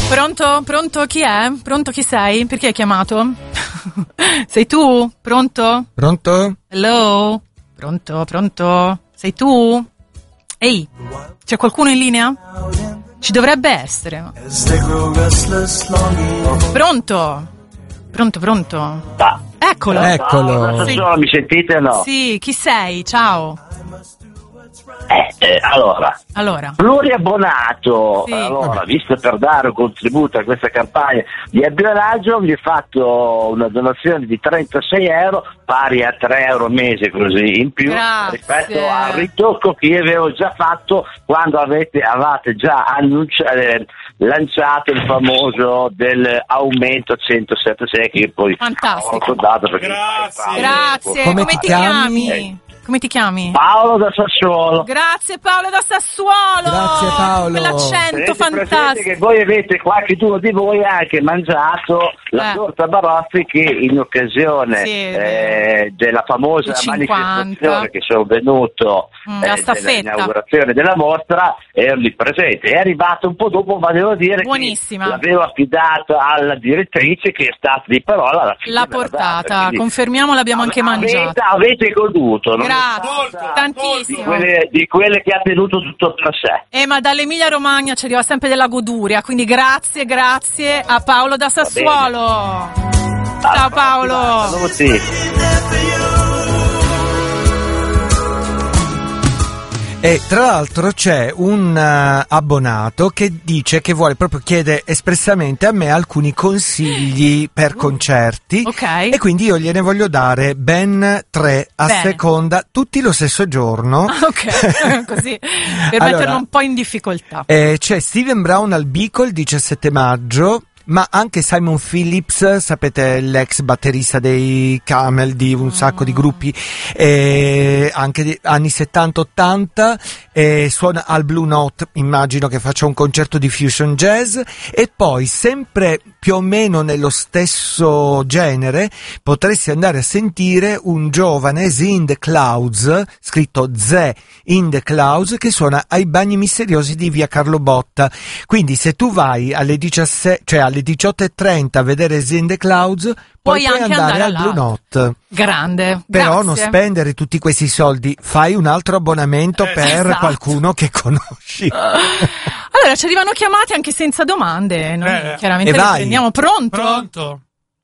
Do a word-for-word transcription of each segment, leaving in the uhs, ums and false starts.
Pronto? Pronto? Chi è? Pronto? Chi sei? Perché hai chiamato? Sei tu? Pronto? Pronto? Hello? Pronto? Pronto? Sei tu? Ehi, c'è qualcuno in linea? Ci dovrebbe essere. Pronto? Pronto, pronto? Ah. Eccolo. Eccolo. Sì. Mi sentite o no? Sì, chi sei? Ciao. Eh, eh, allora, Allora. pluriabbonato, Sì. allora, visto per dare un contributo a questa campagna di abbionaggio, vi ho fatto una donazione di trentasei euro, pari a tre euro al mese così in più, Grazie. rispetto al ritocco che io avevo già fatto quando avete, avete già annunciato, eh, lanciato il famoso dell'aumento a centosettantasei che poi Fantastico. ho ricordato perché Grazie. Grazie. Come Come, ti ti chiami? chiami? Come ti chiami? Paolo da Sassuolo. Grazie Paolo da Sassuolo. Grazie, Paolo. Quell'accento Tenete presente fantastico. che voi avete, qualcuno di voi ha anche mangiato la Eh. torta Barozzi che in occasione Sì, eh, della famosa I cinquanta. manifestazione che sono venuto Mm, la eh, staffetta. dell'inaugurazione della mostra ero lì presente. È arrivato un po' dopo, ma devo dire Buonissima. che l'avevo affidato alla direttrice che è stata di parola alla fine L'ha della portata, data, quindi confermiamo, l'abbiamo anche avete, mangiata. avete goduto, non è Grazie, stata Molto, di tantissimo. quelle, di quelle che ha tenuto tutto per sé. Eh, ma dall'Emilia Romagna ci arriva sempre della goduria, quindi grazie, grazie a Paolo da Sassuolo. Ciao Paolo. Saluti. E tra l'altro c'è un uh, abbonato che dice che vuole proprio chiede espressamente a me alcuni consigli per concerti. Ok. E quindi io gliene voglio dare ben tre a Bene. seconda, tutti lo stesso giorno. Ah, ok, così per Allora, metterlo un po' in difficoltà. Eh, c'è Steven Brown al Bico il diciassette maggio, ma anche Simon Phillips, sapete, l'ex batterista dei Camel, di un sacco di gruppi, eh, anche di anni settanta ottanta, eh, suona al Blue Note, immagino che faccia un concerto di fusion jazz. E poi, sempre più o meno nello stesso genere, potresti andare a sentire un giovane Z in the Clouds, scritto Z in the Clouds, che suona ai Bagni Misteriosi di via Carlo Botta. Quindi se tu vai alle diciassette, cioè alle diciotto e trenta a vedere Z in the Clouds, poi Puoi puoi anche andare, andare al Blue là. Note. Grande, Però grazie. non spendere tutti questi soldi, fai un altro abbonamento Eh, per esatto. qualcuno che conosci. Allora, ci arrivano chiamate anche senza domande, noi Eh, chiaramente e le vai. prendiamo. Pronto? Pronto?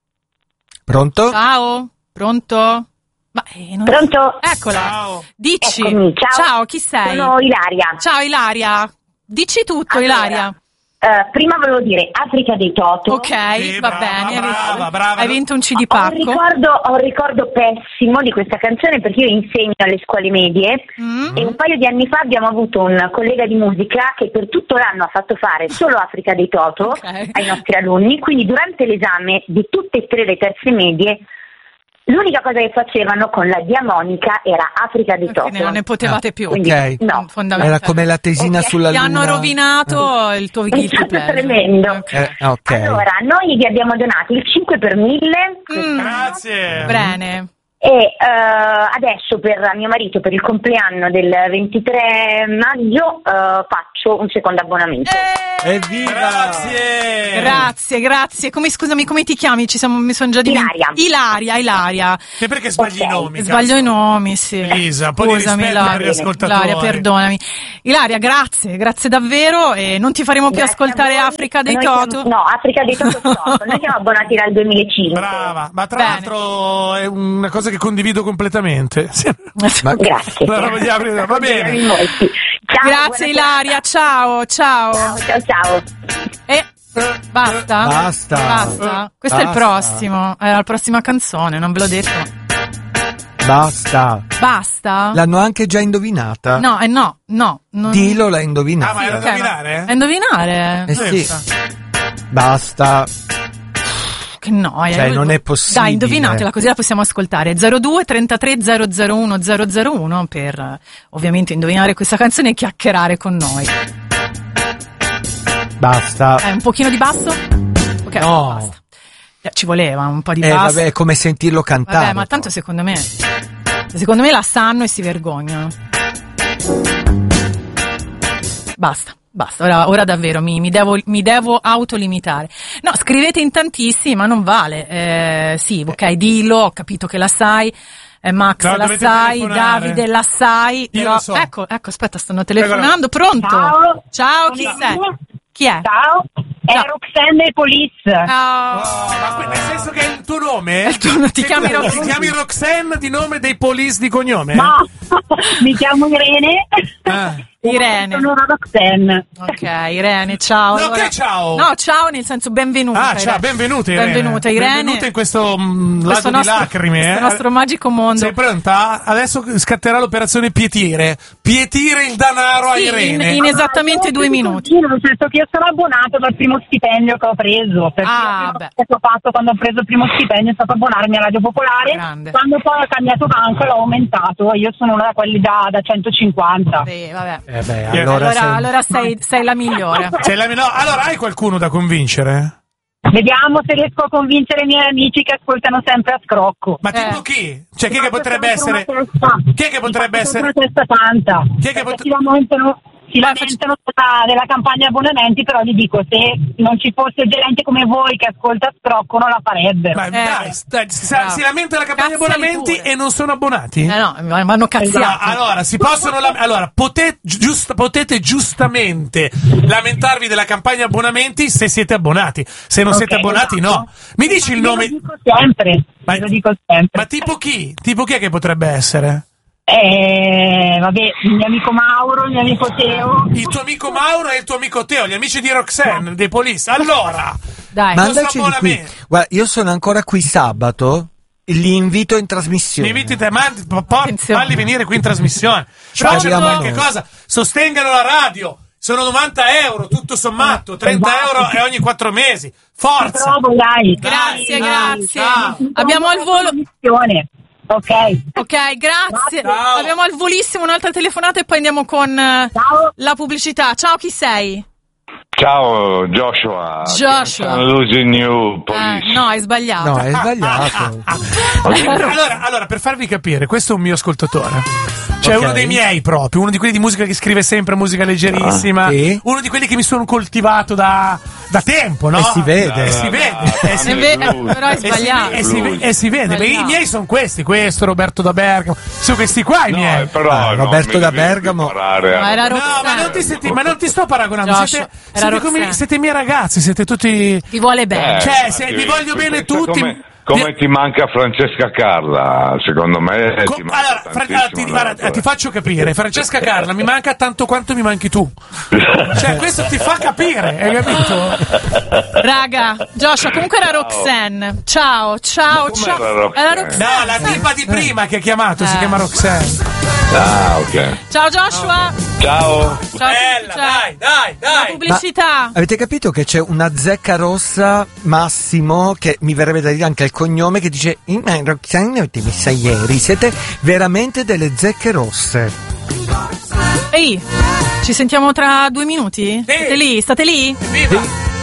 Pronto? Ciao? Pronto? Ma, eh, non- Pronto? Eccola. Ciao. Dici. Eccomi, ciao. chi sei? Sono Ilaria. Ciao Ilaria. Dici tutto, Allora, Ilaria. eh, prima volevo dire Africa dei Toto. Ok, Sì, va brava, bene. brava, brava. Hai vinto un C D Ho un, pacco. ricordo, ho un ricordo pessimo di questa canzone perché io insegno alle scuole medie Mm. e un paio di anni fa abbiamo avuto un collega di musica che per tutto l'anno ha fatto fare solo Africa dei Toto Ok. ai nostri alunni, quindi durante l'esame di tutte e tre le terze medie l'unica cosa che facevano con la diamonica era Africa dei Toto. Quindi non ne potevate più. Quindi, Ok. no. Fondamentale. Era come la tesina Ok, sulla Ti luna. hanno rovinato il tuo È guilty stato pleasure. tremendo. Ok. Eh, ok. Allora, noi vi abbiamo donato il cinque per mille Mm. Grazie. Bene. e eh, adesso per mio marito, per il compleanno del ventitré maggio, eh, faccio un secondo abbonamento. Eh, Evviva! Grazie. Grazie, grazie. Come, scusami, come ti chiami? Ci siamo, mi sono già dimenticato. Ilaria. Ilaria, Ilaria. E perché sbagli Ok. i nomi? Sbaglio cazzo? i nomi, sì. Elisa, un po' di Scusami, rispetto Ilaria. per gli ascoltatori. Ilaria, perdonami. Ilaria, grazie, grazie davvero. E non ti faremo più Grazie ascoltare a voi. Africa dei Noi Toto? siamo- no, Africa dei Toto Toto. Noi siamo abbonati dal duemilacinque. Brava, ma tra Bene. l'altro è una cosa che condivido completamente. Sì. Ma- Grazie. La roba di Africa, va bene. Molti. Ciao, Grazie buona Ilaria, ciao, ciao. serata. Ciao, ciao, ciao. E basta? Basta. Basta. Questo è il Basta. prossimo, è la prossima canzone, non ve l'ho detto. Basta. Basta? L'hanno anche già indovinata. No, eh no, no. Non... Dilo l'ha Ah, indovinata. ma era Ok, da indovinare? ma- È indovinare? Eh sì. Basta. Che noia. Cioè, Io- non è possibile. Dai, indovinatela, così la possiamo ascoltare. zero due trentatré zero zero uno zero zero uno per eh, ovviamente indovinare questa canzone e chiacchierare con noi. Basta. Eh, un pochino di basso? Ok, No. basta. Eh, Ci voleva un po' di Eh, basso. vabbè, è come sentirlo cantare. Vabbè, ma tanto secondo me secondo me la sanno e si vergognano. Basta. Basta, ora, ora davvero mi, mi, devo, mi devo autolimitare. No, scrivete in tantissimi, ma non vale. Eh, sì, ok, dillo, ho capito che la sai. Eh, Max no, la sai, telefonare. Davide la sai. Io Però, lo so. Ecco, ecco, aspetta, stanno telefonando. Pronto? Ciao. Ciao, chi sei? Chi è? Ciao, è Ciao. Roxanne Police. Oh. Oh, ma que- nel senso che è il tuo nome? Il tuo- ti Sei chiami tu- Roxanne? Ti chiami Roxanne di nome dei Police di cognome? No, mi chiamo Irene. Ah. Irene. Sono una Roxanne. Ok, Irene, ciao. No, che ciao? No, ciao nel senso benvenuta. Ah, ciao, benvenuta Irene. Benvenuta Irene. Benvenuta in questo mm, Questo lago nostro, di lacrime. questo eh. nostro magico mondo. Sei pronta? Adesso scatterà l'operazione Pietire. Pietire il denaro a Sì, in, Irene. in esattamente due minuti. Nel senso che io sono abbonato dal primo stipendio che ho preso, perché Ah, la prima beh. cosa che ho fatto quando ho preso il primo stipendio è stato abbonarmi a Radio Popolare. Grande. Quando poi ho cambiato banco l'ho aumentato, io sono una da quelli da, da centocinquanta. Sì, vabbè. Eh beh, Io- allora, Allora, sei- allora sei, sei la migliore. Sei la- no, allora hai qualcuno da convincere? Vediamo se riesco a convincere i miei amici che ascoltano sempre a scrocco. Ma tipo Eh. chi? Cioè chi è che potrebbe Mi faccio essere? sempre una testa. Chi è che Mi potrebbe faccio sempre essere? una testa tanta. Chi è che Perché pot- si lamentano, si Vai, lamentano della, della campagna abbonamenti, però gli dico, se non ci fosse gente come voi che ascolta a scrocco non la farebbero. Ma Eh. dai, dai, si, Bravo. si lamenta la campagna Cazzali abbonamenti pure. e non sono abbonati? Eh no, mi hanno cazziato. No, allora, si possono lam- allora, pote- giust- potete giustamente lamentarvi della campagna abbonamenti se siete abbonati. Se non Ok, siete abbonati, esatto. no. Mi dici il Ve nome? Lo dico sempre, Ma- ve lo dico sempre. Ma tipo chi? Tipo chi è che potrebbe essere? Eh, vabbè, il mio amico Mauro, il mio amico Teo. Il tuo amico Mauro e il tuo amico Teo, gli amici di Roxanne, dei Police. Allora, Dai. Ma- mandaci di qui. abbonamento. Guarda, io sono ancora qui sabato. Li invito in mi trasmissione. inviti te, mandi, po- po- Attenzione. falli venire qui in trasmissione. Però c'è Parliamo qualche noi. cosa, sostengano la radio. Sono novanta euro, tutto sommato, trenta euro e ogni quattro mesi. Forza! Provo, dai. Grazie, Dai, grazie. ciao. Abbiamo al volo. Missione. Ok. Ok, grazie. Ciao. Abbiamo al volissimo un'altra telefonata e poi andiamo con eh, Ciao. la pubblicità. Ciao, chi sei? Ciao Joshua. Joshua. I'm losing you, police. Eh, no, hai sbagliato. No, è sbagliato. Allora, allora, per farvi capire, questo è un mio ascoltatore. Cioè, Ok. uno dei miei proprio, uno di quelli di musica che scrive sempre musica leggerissima. Ah, sì? Uno di quelli che mi sono coltivato da, da tempo, no? E si vede. E si vede. E si Eh, vede. beh, però hai E si, sbagliato. e si ve- e si vede, ma i Sbagliato. miei sono questi, questo Roberto da Bergamo, sono questi qua i No, miei. però Ah, no, Roberto mi da devi Bergamo. imparare a- No, era No, Roxanne. ma non ti, senti, ma non ti sto paragonando, Joshua, siete, era siete, come, Roxanne. siete i miei ragazzi, siete tutti... Ti vuole bene. Eh, Cioè, ma se ti- vi voglio ti bene pensa tutti- Come, come ti- ti manca Francesca Carla, secondo me. Co- ti manca allora, Fra- tantissimo allora, ti, guarda, lei. ti faccio capire, Francesca Carla mi manca tanto quanto mi manchi tu. Cioè, questo ti fa capire, hai capito? Raga, Joshua, comunque era Roxanne. Ciao, ciao, Ma com'era ciao. Roxanne? Era Roxanne. No, la tipa di prima che ha chiamato si Eh. chiama Roxanne. Ah, ok. Ciao Joshua. Ciao. Ciao a tutti, Bella, ciao. dai, dai, La dai. pubblicità. Avete capito che c'è una zecca rossa, Massimo, che mi verrebbe da dire anche il cognome, che dice: "Ma Roxanne l'avete messa ieri, siete veramente delle zecche rosse." Ehi, ci sentiamo tra due minuti? Sì. State lì? State lì? Viva.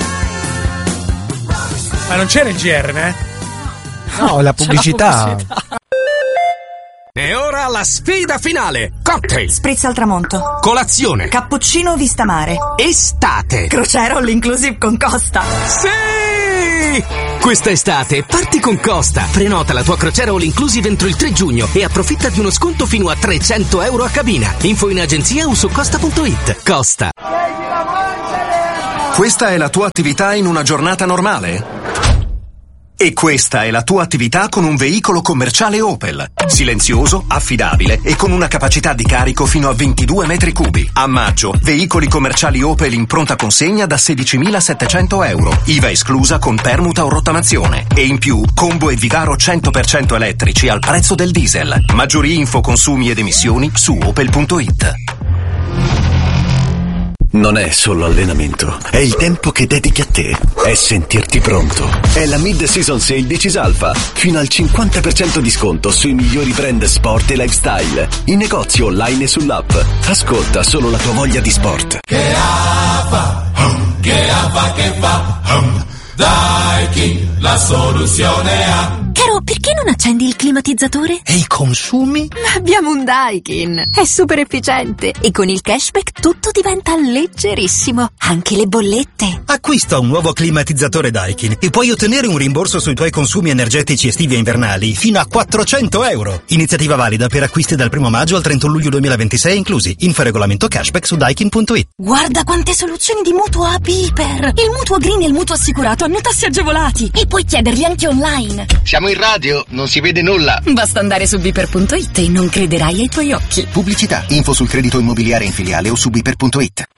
Ma non c'era il G R, eh? No, la pubblicità. E ora la sfida finale. Cocktail, Spritz al tramonto. colazione, Cappuccino vista mare. estate. Crociera all inclusive con Costa. Sì! Questa estate parti con Costa. Prenota la tua crociera all inclusive entro il tre giugno e approfitta di uno sconto fino a trecento euro a cabina. Info in agenzia o su costa punto it. Costa. Questa è la tua attività in una giornata normale? E questa è la tua attività con un veicolo commerciale Opel. Silenzioso, affidabile e con una capacità di carico fino a ventidue metri cubi. A maggio, veicoli commerciali Opel in pronta consegna da sedicimilasettecento euro. I V A esclusa con permuta o rottamazione. E in più, combo e Vigaro cento per cento elettrici al prezzo del diesel. Maggiori info, consumi ed emissioni su opel punto it. Non è solo allenamento, è il tempo che dedichi a te, è sentirti pronto. È la mid-season sale di Cisalfa, fino al cinquanta per cento di sconto sui migliori brand sport e lifestyle, in negozio online e sull'app. Ascolta solo la tua voglia di sport. Che fa, che fa, che fa, Daikin la soluzione ha. Caro, perché non accendi il climatizzatore? E i consumi? Abbiamo un Daikin, è super efficiente e con il cashback tutto diventa leggerissimo, anche le bollette. Acquista un nuovo climatizzatore Daikin e puoi ottenere un rimborso sui tuoi consumi energetici estivi e invernali fino a quattrocento euro. Iniziativa valida per acquisti dal primo maggio al trentuno luglio duemilaventisei inclusi. Info regolamento cashback su daikin punto it. Guarda quante soluzioni di mutuo a Piper! Il mutuo green e il mutuo assicurato hanno tassi agevolati e puoi chiederli anche online. Siamo in radio, non si vede nulla. Basta andare su biper punto it e non crederai ai tuoi occhi. Pubblicità, info sul credito immobiliare in filiale o su biper punto it.